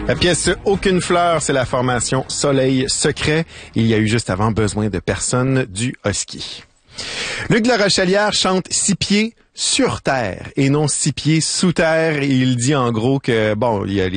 La pièce Aucune fleur, c'est la formation Soleil Secret. Il y a eu juste avant Besoin de personne du Husky. Luc La Rochelière chante 6 pieds sur terre et non 6 pieds sous terre. Et il dit en gros que, bon, il y a